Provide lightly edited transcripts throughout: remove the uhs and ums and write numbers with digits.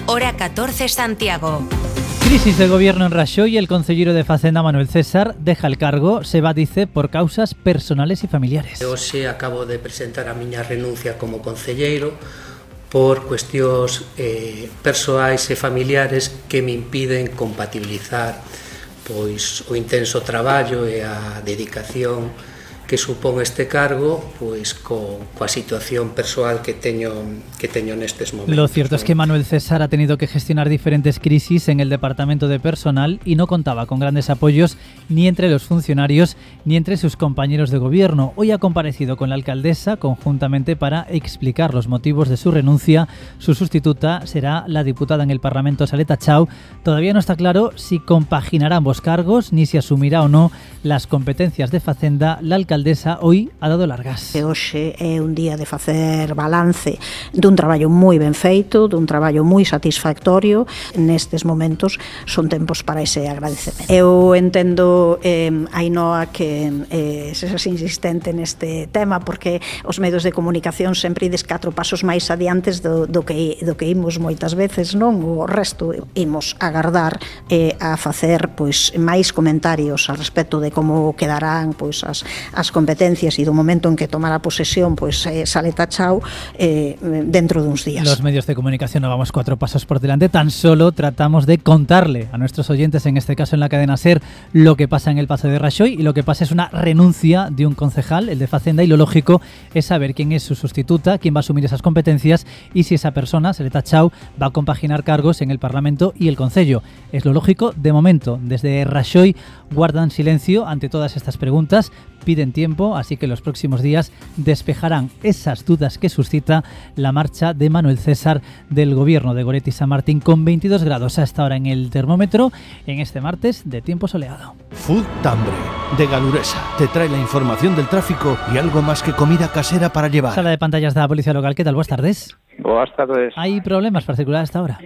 hora 14 Santiago. Crisis de gobierno en Raxoi. El consellero de Facenda, Manuel César, deja el cargo. Se va, dice, por causas personales e familiares. Hoxe acabo de presentar a miña renuncia como concelleiro por cuestións persoais e familiares que me impiden compatibilizar pois o intenso traballo e a dedicación que supón este cargo pois coa situación persoal que teño nestes momentos. Lo cierto es que Manuel César ha tenido que gestionar diferentes crisis en el departamento de personal y no contaba con grandes apoyos ni entre los funcionarios ni entre sus compañeros de gobierno. Hoy ha comparecido con la alcaldesa conjuntamente para explicar los motivos de su renuncia. Su sustituta será la diputada en el Parlamento, Saleta Chau. Todavía no está claro si compaginará ambos cargos ni si asumirá o no las competencias de Facenda. La alcaldesa hoy ha dado largas. Hoxe é un día de facer balance dun traballo moi ben feito, dun traballo moi satisfactorio. Nestes momentos son tempos para ese agradecemento. Eu entendo, Ainhoa, que seas insistente neste tema porque os medios de comunicación sempre ides 4 pasos máis adiantes do que imos moitas veces, non? O resto imos agardar a facer pois máis comentarios a respecto de como quedarán pois as competencias e do momento en que tomará posesión pois Saleta Chau dentro duns días. Los medios de comunicación no vamos 4 pasos por delante, tan solo tratamos de contarle a nuestros oyentes, en este caso en la cadena SER, lo que pasa en el Pazo de Raxoi, y lo que pasa es una renuncia de un concejal, el de Facenda, y lo lógico es saber quién es su sustituta, quién va a asumir esas competencias y si esa persona, Saleta Chau, va a compaginar cargos en el Parlamento y el Concello. Es lo lógico. De momento, desde Raxoi guardan silencio ante todas estas preguntas, piden tiempo, así que los próximos días despejarán esas dudas que suscita la marcha de Manuel César del gobierno de Goretti San Martín, con 22 grados a esta hora en el termómetro, en este martes de tiempo soleado. Food Tambre, de Galuresa, te trae la información del tráfico y algo más que comida casera para llevar. Sala de pantallas da Policía Local, ¿qué tal? Boas tardes. Boas tardes. Hai problemas para circular a esta hora?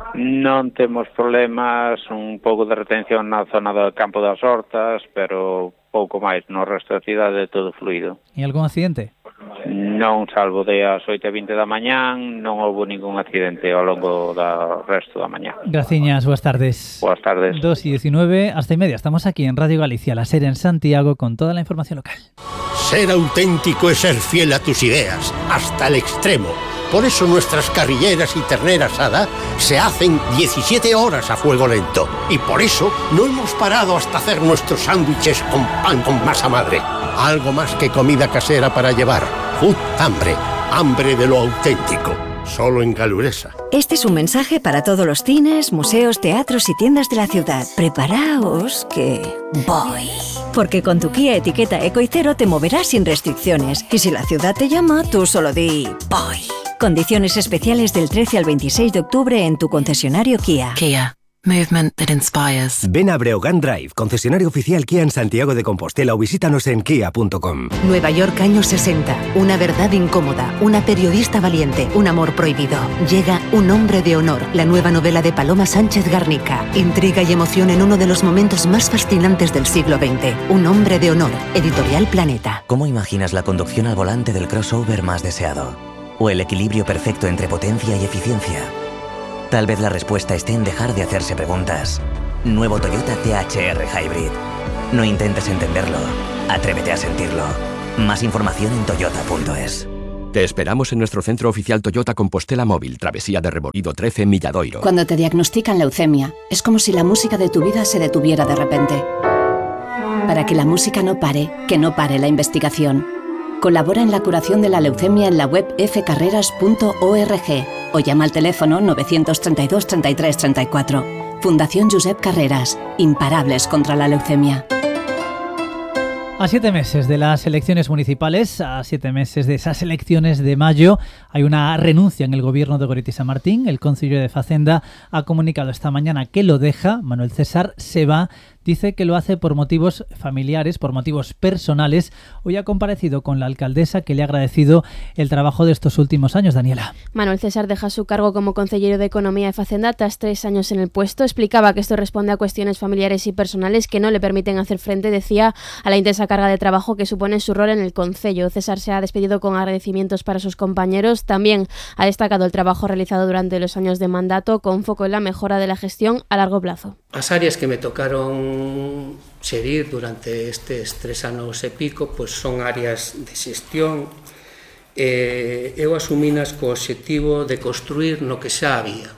Non temos problemas, un pouco de retención na zona do Campo das Hortas, pero pouco máis, no resto da cidade todo fluido. E algún accidente? Non, salvo de as 8:20 da mañán, non houve ningún accidente ao longo do resto da mañá. Graciñas, boas tardes. Boas tardes. 2:19 hasta y media. Estamos aquí en Radio Galicia, la SER en Santiago, con toda la información local. Ser auténtico es ser fiel a tus ideas, hasta el extremo. Por eso nuestras carrilleras y ternera asada se hacen 17 horas a fuego lento. Y por eso no hemos parado hasta hacer nuestros sándwiches con pan con masa madre. Algo más que comida casera para llevar. Food Tambre, hambre de lo auténtico. Solo en Galuresa. Este es un mensaje para todos los cines, museos, teatros y tiendas de la ciudad. Preparaos que voy. Porque con tu Kia etiqueta Eco y Cero te moverás sin restricciones. Y si la ciudad te llama, tú solo di voy. Condiciones especiales del 13 al 26 de octubre en tu concesionario Kia. Kia. Movement that inspires. Ven a Breogán Drive, concesionario oficial Kia en Santiago de Compostela, o visítanos en kia.com. Nueva York, años 60. Una verdad incómoda, una periodista valiente, un amor prohibido. Llega Un hombre de honor, la nueva novela de Paloma Sánchez Garnica. Intriga y emoción en uno de los momentos más fascinantes del siglo XX. Un hombre de honor, editorial Planeta. ¿Cómo imaginas la conducción al volante del crossover más deseado? ¿O el equilibrio perfecto entre potencia y eficiencia? Tal vez la respuesta esté en dejar de hacerse preguntas. Nuevo Toyota THR Hybrid. No intentes entenderlo, atrévete a sentirlo. Más información en toyota.es. Te esperamos en nuestro centro oficial Toyota Compostela Móvil, Travesía de Rebolido 13, Milladoiro. Cuando te diagnostican leucemia, es como si la música de tu vida se detuviera de repente. Para que la música no pare, que no pare la investigación. Colabora en la curación de la leucemia en la web fcarreras.org o llama al teléfono 932 33 34. Fundación Josep Carreras, imparables contra la leucemia. A 7 meses de las elecciones municipales, a 7 meses de esas elecciones de mayo, hay una renuncia en el gobierno de Goretti San Martín. El consejero de Facenda ha comunicado esta mañana que lo deja. Manuel César se va Dice que lo hace por motivos familiares, por motivos personales. Hoy ha comparecido con la alcaldesa, que le ha agradecido el trabajo de estos últimos años. Daniela. Manuel César deja su cargo como consellero de Economía y Facenda tras 3 años en el puesto. Explicaba que esto responde a cuestiones familiares y personales que no le permiten hacer frente, decía, a la intensa carga de trabajo que supone su rol en el concello. César se ha despedido con agradecimientos para sus compañeros. También ha destacado el trabajo realizado durante los años de mandato con foco en la mejora de la gestión a largo plazo. As áreas que me tocaron xerir durante estes 3 anos e pico pois son áreas de xestión. Eu asuminas co obxectivo de construir no que xa había,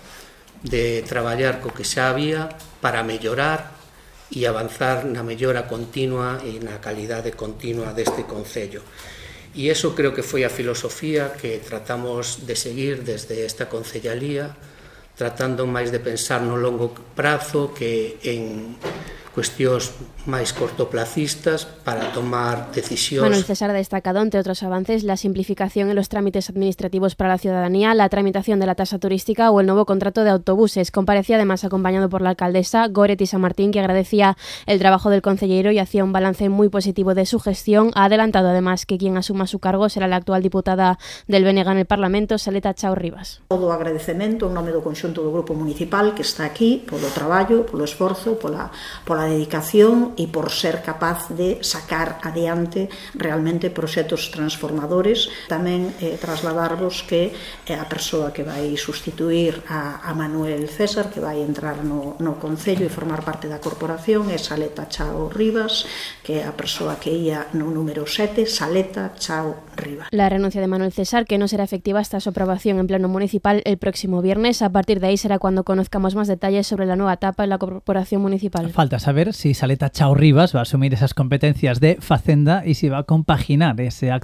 de traballar co que xa había para mellorar e avanzar na mellora continua e na calidade continua deste concello. E iso creo que foi a filosofía que tratamos de seguir desde esta concellalía, tratando máis de pensar no longo prazo que en cuestións máis cortoplacistas para tomar decisións. Manuel César ha destacado, entre otros avances, la simplificación en los trámites administrativos para la ciudadanía, la tramitación de la tasa turística o el nuevo contrato de autobuses. Comparecía además acompañado por la alcaldesa Goretti San Martín, que agradecía el trabajo del concellero y hacía un balance muy positivo de su gestión. Ha adelantado además que quien asuma su cargo será la actual diputada del BNG en el Parlamento, Saleta Chao Rivas. Todo o agradecemento en nome do conxunto do Grupo Municipal que está aquí polo traballo, polo esforzo, pola dedicación e por ser capaz de sacar adiante realmente proxectos transformadores. Tamén trasladarvos que a persoa que vai sustituir a Manuel César, que vai entrar no Concello e formar parte da corporación, é Saleta Chao Rivas, que é a persoa que ia no número 7, Saleta Chao Rivas. La renuncia de Manuel César, que no será efectiva hasta su aprobación en pleno municipal el próximo viernes. A partir de ahí será cuando conozcamos más detalles sobre la nueva etapa en la corporación municipal. Falta saber si Saleta Chao Rivas va a asumir esas competencias de Facenda y si va a compaginar esa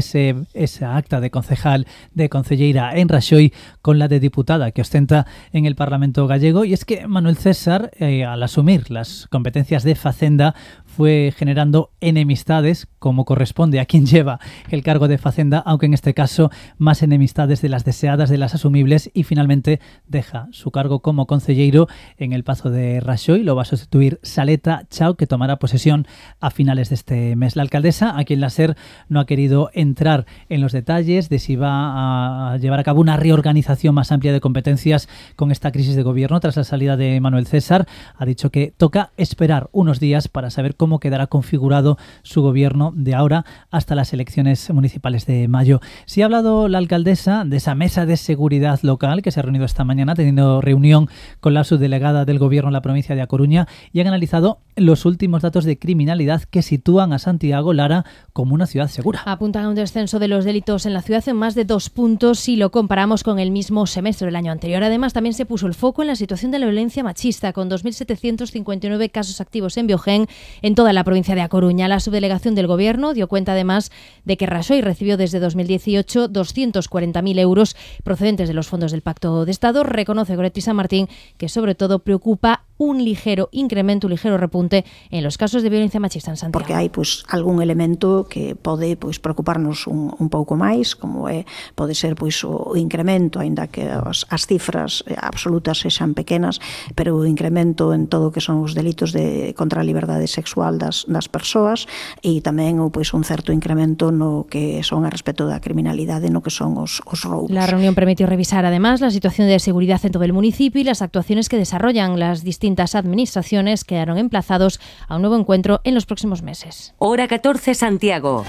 acta de concejal de concelleira en Raxoi con la de diputada que ostenta en el Parlamento gallego. Y es que Manuel César, al asumir las competencias de Facenda, fue generando enemistades, como corresponde a quien lleva el cargo de Facenda, aunque en este caso más enemistades de las deseadas, de las asumibles, y finalmente deja su cargo como concelleiro en el Pazo de Raxoi. Lo va a sustituir Saleta Chao, que tomará posesión a finales de este mes. La alcaldesa, a quien la SER no ha querido entrar en los detalles de si va a llevar a cabo una reorganización más amplia de competencias con esta crisis de gobierno tras la salida de Manuel César, ha dicho que toca esperar unos días para saber cómo quedará configurado su gobierno de ahora hasta las elecciones municipales de mayo. Sí ha hablado la alcaldesa de esa mesa de seguridad local que se ha reunido esta mañana, teniendo reunión con la subdelegada del gobierno en la provincia de A Coruña, y han analizado los últimos datos de criminalidad que sitúan a Santiago, Lara, como una ciudad segura. Apuntan a un descenso de los delitos en la ciudad en más de 2 puntos si lo comparamos con el mismo semestre del año anterior. Además, también se puso el foco en la situación de la violencia machista, con 2.759 casos activos en Biogen en toda la provincia de A Coruña. La subdelegación del Gobierno dio cuenta además de que Raxoi recibió desde 2018 240.000 euros procedentes de los fondos del Pacto de Estado. Reconoce Goretti San Martín que sobre todo preocupa un ligero incremento, un ligero repunte en los casos de violencia machista en Santiago. Porque hai algún elemento que pode preocuparnos un pouco máis, como pode ser o incremento, aínda que as cifras absolutas sexan pequenas, pero o incremento en todo o que son os delitos contra a liberdade sexual das persoas, e tamén un certo incremento no que son a respecto da criminalidade, no que son os roubos. La reunión permitió revisar además la situación de seguridad en todo el municipio y las actuaciones que desarrollan las distintas administraciones. Quedaron emplazados a un nuevo encuentro en los próximos meses. Hora 14, Santiago.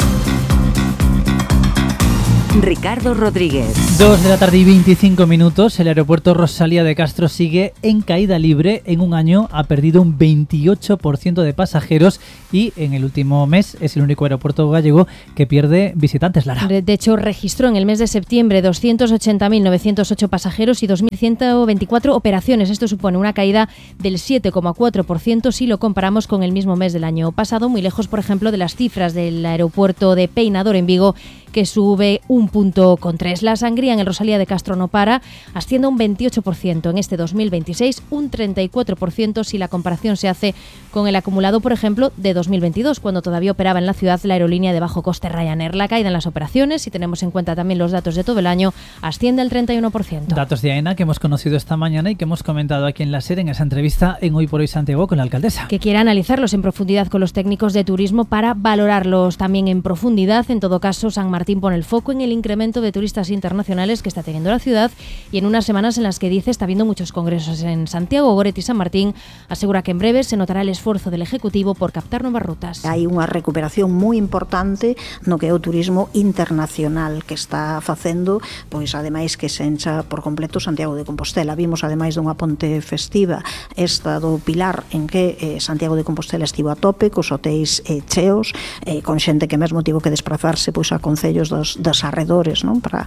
Ricardo Rodríguez. 2 de la tarde y 25 minutos. El aeropuerto Rosalía de Castro sigue en caída libre. En un año ha perdido un 28% de pasajeros y en el último mes es el único aeropuerto gallego que pierde visitantes, Lara. De hecho, registró en el mes de septiembre 280.908 pasajeros y 2.124 operaciones. Esto supone una caída del 7,4% si lo comparamos con el mismo mes del año pasado, muy lejos, por ejemplo, de las cifras del aeropuerto de Peinador en Vigo, que sube un 1,3 punto. La sangría en el Rosalía de Castro no para, asciende un 28% en este 2026, un 34% si la comparación se hace con el acumulado, por ejemplo, de 2022, cuando todavía operaba en la ciudad la aerolínea de bajo coste Ryanair. La caída en las operaciones, si tenemos en cuenta también los datos de todo el año, asciende al 31%. Datos de AENA que hemos conocido esta mañana y que hemos comentado aquí en la SER en esa entrevista en Hoy por Hoy Santiago con la alcaldesa. Que quiere analizarlos en profundidad con los técnicos de turismo para valorarlos también en profundidad. En todo caso, San Martín pone el foco en el incremento de turistas internacionales que está teniendo la ciudad y en unas semanas en las que dice está habiendo muchos congresos en Santiago. Goretti San Martín asegura que en breve se notará el esfuerzo del Ejecutivo por captar nuevas rutas. Hai unha recuperación moi importante no que é o turismo internacional que está facendo, pois ademais que se encha por completo Santiago de Compostela. Vimos ademais dunha ponte festiva esta do Pilar en que Santiago de Compostela estivo a tope, cos hotéis cheos, con xente que mesmo tivo que desplazarse pois a concellos dos arredores, non? Para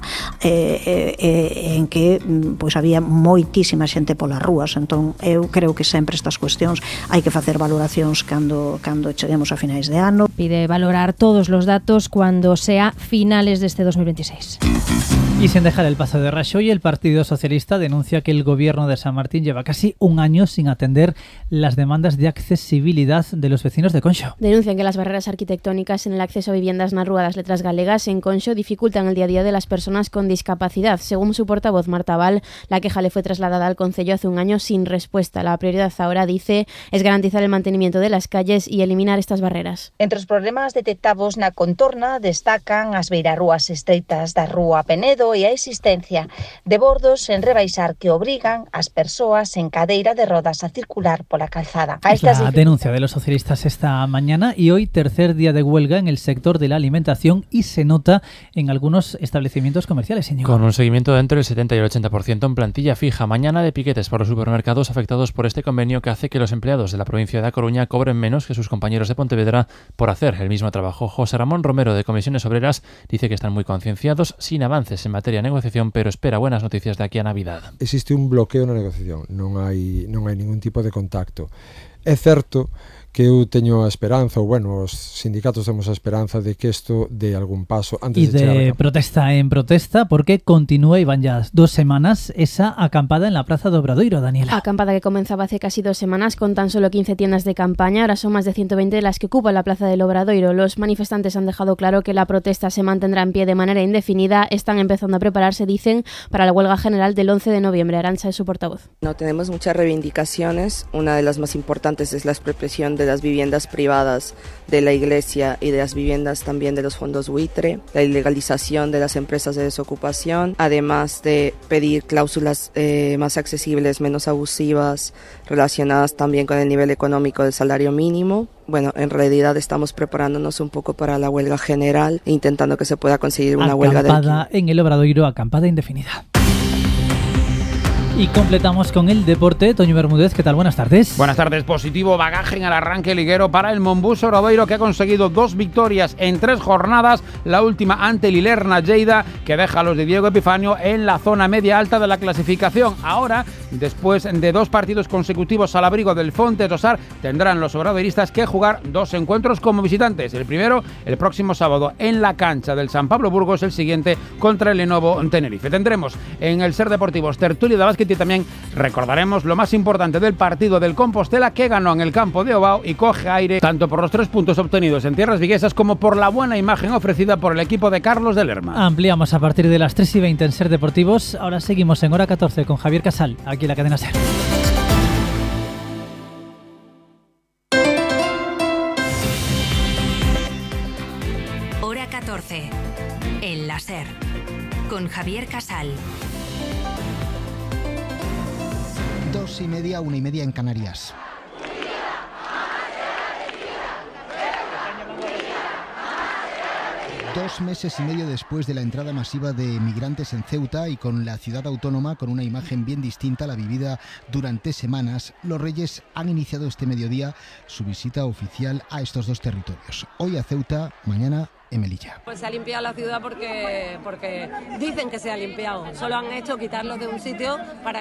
en que pois había moitísima xente polas rúas. Entón eu creo que sempre estas cuestións hai que facer valoracións cando cheguemos a finais de ano. Pide valorar todos los datos cuando sea finales de este 2026. Y sin dejar el paso de Rajoy, el Partido Socialista denuncia que el gobierno de San Martín lleva casi un año sin atender las demandas de accesibilidad de los vecinos de Conxo. Denuncian que las barreras arquitectónicas en el acceso a viviendas na Rúa das Letras Galegas en Conxo dificultan el día a día de las personas con discapacidad. Según su portavoz Marta Val, la queja le fue trasladada al Concello hace un año sin respuesta. La prioridad ahora, dice, es garantizar el mantenimiento de las calles y eliminar estas barreras. Entre os problemas detectados na contorna destacan as beirarrúas estreitas da Rúa Penedo e a existencia de bordos en rebaixar que obrigan as persoas en cadeira de rodas a circular pola calzada. La denuncia de los socialistas esta mañana y hoy tercer día de huelga en el sector de la alimentación y se nota en algunos establecimientos comerciales, señor. Con un seguimiento de entre el 70 y el 80% en plantilla fija. Mañana de piquetes por los supermercados afectados por este convenio que hace que los empleados de la provincia de A Coruña cobren menos que sus compañeros de Pontevedra por hacer el mismo trabajo. José Ramón Romero de Comisiones Obreras dice que están muy concienciados, sin avances en materia de negociación, pero espera buenas noticias de aquí a Navidad. Existe un bloqueo na negociación, non hai ningún tipo de contacto. É certo que eu teño a esperanza, ou bueno, os sindicatos temos a esperanza de que isto dé algún paso antes y de chegar de protesta en protesta, porque continúa y van ya 2 semanas esa acampada en la Plaza de Obradoiro, Daniela. Acampada que comenzaba hace casi 2 semanas con tan solo 15 tiendas de campaña, ahora son más de 120 las que ocupan la Plaza del Obradoiro. Los manifestantes han dejado claro que la protesta se mantendrá en pie de manera indefinida, están empezando a prepararse, dicen, para la huelga general del 11 de noviembre. Arantxa es su portavoz. No, tenemos muchas reivindicaciones, una de las más importantes es la expropiación de las viviendas privadas de la Iglesia y de las viviendas también de los fondos buitre, la ilegalización de las empresas de desocupación, además de pedir cláusulas más accesibles, menos abusivas, relacionadas también con el nivel económico del salario mínimo. Bueno, en realidad estamos preparándonos un poco para la huelga general e intentando que se pueda conseguir una huelga de acampada en el Obradoiro, acampada indefinida. Y completamos con el deporte. Toño Bermúdez, ¿qué tal? Buenas tardes. Buenas tardes. Positivo bagaje en el arranque liguero para el Monbus Obradoiro, que ha conseguido 2 victorias en 3 jornadas. La última ante el Ilerna Lleida, que deja a los de Diego Epifanio en la zona media-alta de la clasificación. Ahora, después de 2 partidos consecutivos al abrigo del Fontes Rosar, tendrán los obradoiristas que jugar 2 encuentros como visitantes. El primero, el próximo sábado, en la cancha del San Pablo Burgos. El siguiente, contra el Lenovo Tenerife. Tendremos en el Ser Deportivos tertulia de básquet y también recordaremos lo más importante del partido del Compostela, que ganó en el campo de Ovao y coge aire tanto por los 3 puntos obtenidos en tierras viguesas como por la buena imagen ofrecida por el equipo de Carlos de Lerma. Ampliamos a partir de las 3:20 en Ser Deportivos. Ahora seguimos en Hora 14 con Javier Casal, aquí en la cadena Ser. Hora 14 en la Ser con Javier Casal. 2:30, 1:30 en Canarias. Dos meses y medio después de la entrada masiva de migrantes en Ceuta y con la ciudad autónoma con una imagen bien distinta a la vivida durante semanas, los Reyes han iniciado este mediodía su visita oficial a estos 2 territorios. Hoy a Ceuta, mañana en Melilla. Pues se ha limpiado la ciudad porque dicen que se ha limpiado. Solo han hecho quitarlos de un sitio para